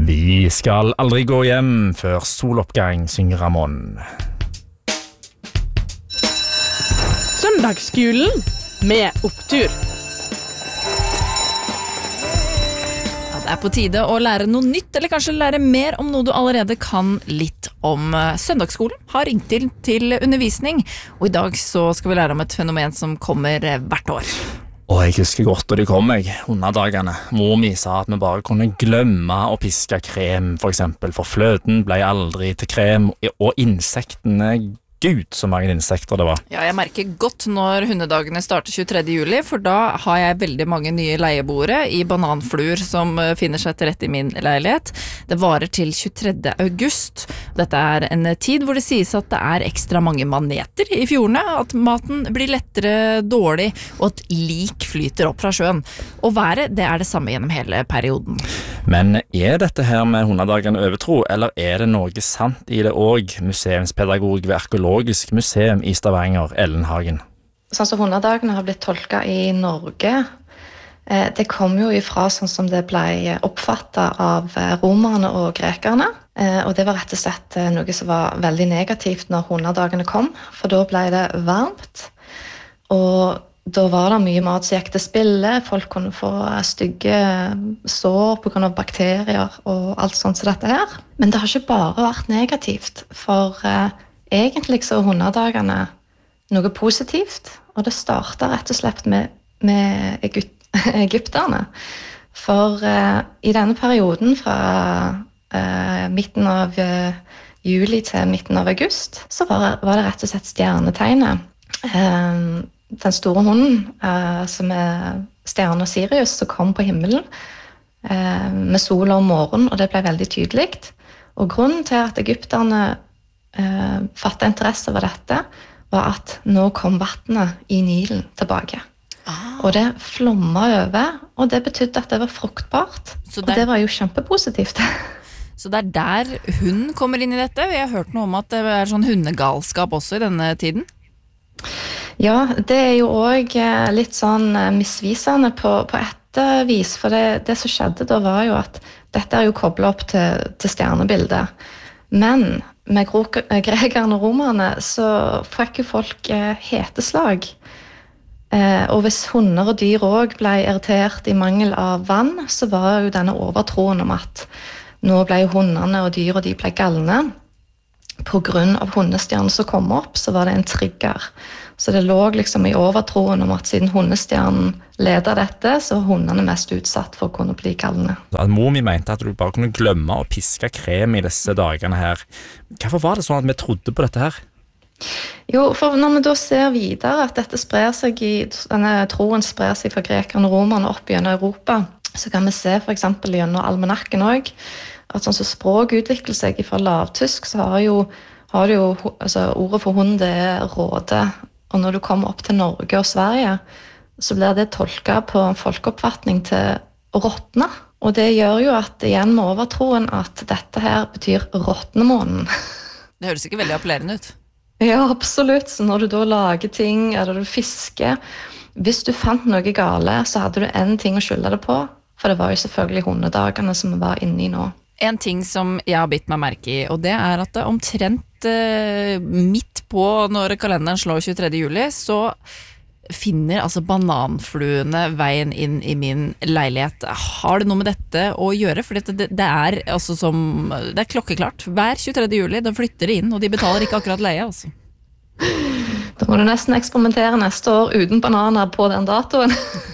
Vi skal aldri gå hjem før soloppgang, synger Ramon. Søndagsskolen med opptur. Ja, det er på tide å lære noe nytt, eller kanskje lære mer om noe du allerede kan litt om. Søndagsskolen har ringt til undervisning, og i dag så skal vi lære om et fenomen som kommer hvert år. Og jeg husker godt da de kom under dagene. Mor mi sa at vi bare kunne glemme å piske krem, for eksempel, for fløten ble aldri til krem, og insektene, Gud, så mange insekter det var. Ja, jeg merker godt når hundedagene starter 23. juli, for da har jeg veldig mange nye leieboere i bananfluer som finner seg til rette i min leilighet. Det varer til 23. august. Dette er en tid hvor det sies at det er ekstra mange maneter i fjordene, at maten blir lettere dårlig, og at lik flyter opp fra sjøen. Og været, det er det samme gjennom hele perioden. Men er dette her med hundedagene overtro, eller er det noe sant i det også? Museumspedagog ved Arkeologisk museum i Stavanger, Ellen Hagen. Sånn som hundedagene har blitt tolket i Norge, det kom jo ifra sånn som det ble oppfattet av romerne og grekerne. Og det var rett og slett noe som var veldig negativt når hundedagene kom, for da ble det varmt, og da var det mye mat som gikk til spille, folk kunne få stygge sår på grunn av bakterier og alt sånt som dette her. Men det har ikke bare vært negativt, for egentlig så er hundedagene noe positivt, og det startet rett og slett med egypterne. For i denne perioden fra midten av juli til midten av august, så var det rett og slett stjernetegnet. Den store hunden, som er stjernen Sirius, som kom på himmelen med sola om morgenen, og det ble veldig tydelig. Og grunnen til at egypterne fattet interesse over dette, var at nå kom vannet i Nilen tilbake. Og det flommet over, og det betydde at det var fruktbart. Og det var jo kjempepositivt. Så det er der hund kommer inn i dette. Vi har hørt noe om at det er sånn hundegalskap også i denne tiden. Ja, det er jo også litt sånn misvisende på et vis, for det som skjedde da var jo at dette er jo koblet opp til stjernebildet. Men med grekerne og romerne så fikk jo folk heteslag. Og hvis hunder og dyr også ble irritert i mangel av vann, så var jo denne overtroen om at nå ble jo hundene og dyr og de ble galne. På grunn av hundestjernen som kom opp, så var det en trigger. Så det lå liksom i overtroen om at siden hundestjernen leder dette, så var hundene mest utsatt for å kunne bli galne. Mor mi mente at du bare kunne glemme å piske krem i disse dagene her. Hvorfor var det sånn at vi trodde på dette her? Jo, for når vi da ser videre at dette sprer seg denne troen sprer seg fra grekerne og romerne opp gjennom Europa, så kan vi se for eksempel gjennom almanakken også, at sånn som språk utvikler seg fra lavtysk, så har det jo altså, ordet for hund det er råde. Og når du kommer opp til Norge og Sverige, så blir det tolket på en folkeoppfatning til å råtne. Og det gjør jo at igjen med overtroen at dette her betyr råtnemånen. Det høres ikke veldig appellerende ut. Ja, absolutt. Så når du da lager ting, eller du fisker, hvis du fant noe gale, så hadde du en ting å skylde det på. For det var jo selvfølgelig hundedagene som vi var inne i nå. En ting som jeg har bitt meg merke i, og det er at det omtrent midt på når kalenderen slår 23. juli, så finner altså bananfluene veien inn i min leilighet. Har det noe med dette å gjøre? For det er altså det er klokkeklart. Hver 23. juli, da flytter de inn, og de betaler ikke akkurat leie, altså. Da må du nesten eksperimentere neste år uten bananer på den datoen.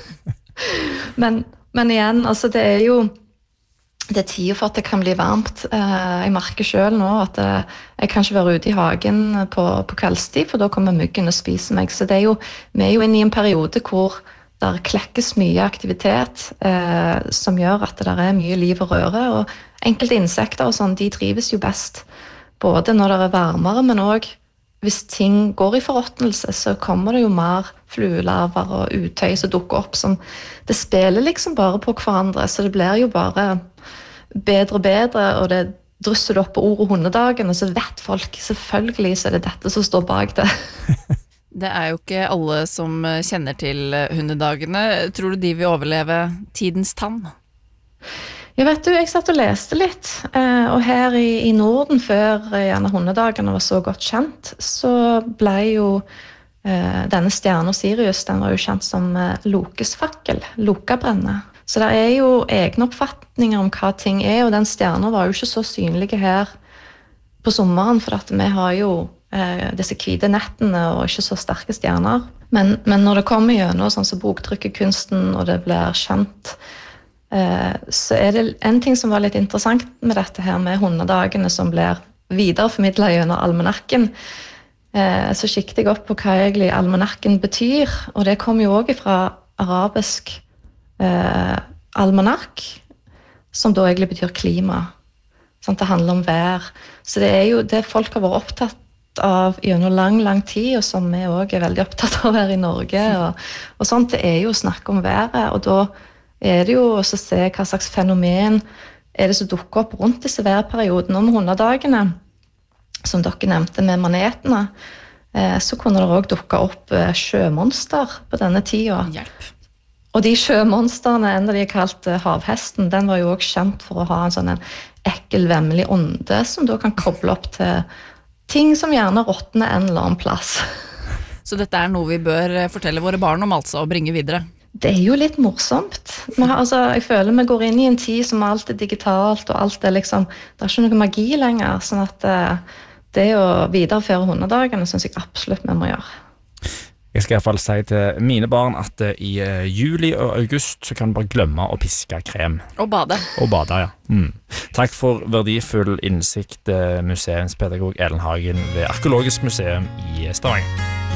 Men igjen, altså det er jo det er tid for at det kan bli varmt. Jeg merker selv nå at jeg kan ikke være ute i hagen på kveldstid, for da kommer myggen og spiser meg. Så vi er jo inne i en periode hvor der klekkes mye aktivitet, som gjør at det er mye liv og røre, og enkelte insekter og sånn, de trives jo best, både når det er varmere, men også hvis ting går i forråtnelse, så kommer det jo mer fluelarver og utøy som dukker opp, som det spiller liksom bare på hverandre, så det blir jo bare bedre og bedre, og det drysser det opp på ordet hundedagen, og så vet folk selvfølgelig så er det dette som står bak det. Det er jo ikke alle som kjenner til hundedagene. Tror du de vil overleve tidens tann? Jeg vet du, jeg satt og leste litt, og her i Norden, før gjerne hundedagene var så godt kjent, så ble jo denne stjernen Sirius, den var jo kjent som Lokes fakkel, Lokabrenne. Så det er jo egne oppfatninger om hva ting er, og den stjernen var jo ikke så synlige her på sommeren, for at vi har jo disse hvite nettene og ikke så sterke stjerner. Men når det kommer gjennom sånn som boktrykkekunsten, og det blir kjent, så er det en ting som var litt interessant med dette her med hundedagene som blir videreformidlet gjennom almanakken. Så kikket jeg opp på hva egentlig almanakken betyr, og det kommer jo også fra arabisk almanakk, som da egentlig betyr klima. Sånn, det handler om vær. Så det er jo det folk har vært opptatt av gjennom lang tid, og som vi også er veldig opptatt av her i Norge, og sånt, det er jo å snakke om været, og da er det jo også å se hva slags fenomen er det som dukker opp rundt disse værperiodene. Og med hundedagene, som dere nevnte med manetene, så kunne det også dukke opp sjømonster på denne tida. Hjelp. Og de sjømonsterne, en av de er kalt havhesten, den var jo også kjent for å ha en sånn ekkel, vemmelig ånde, som da kan koble opp til ting som gjerne råtner en eller annen plass. Så dette er noe vi bør fortelle våre barn om, altså, og bringe videre. Det er jo litt morsomt. Jeg føler vi går inn i en tid som alt er digitalt, og alt er liksom, det er ikke noe magi lenger, sånn at det å videreføre hundedagene synes jeg absolutt vi må gjøre. Jeg skal i hvert fall si til mine barn at i juli og august så kan du bare glemme å piske krem. Og bade. Og bade, ja. Takk for verdifull innsikt, museumspedagog Ellen Hagen ved Arkeologisk museum i Stavanger.